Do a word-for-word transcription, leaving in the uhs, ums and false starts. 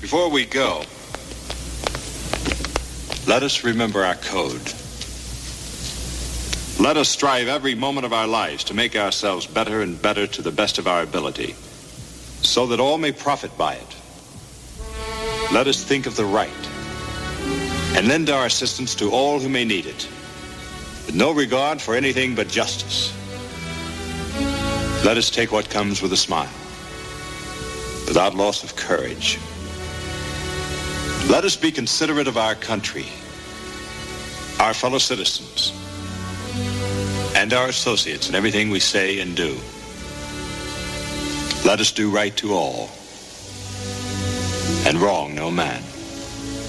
Before we go, let us remember our code. Let us strive every moment of our lives to make ourselves better and better to the best of our ability, so that all may profit by it. Let us think of the right and lend our assistance to all who may need it, with no regard for anything but justice. Let us take what comes with a smile, without loss of courage. Let us be considerate of our country, our fellow citizens, and our associates in everything we say and do. Let us do right to all, and wrong no man.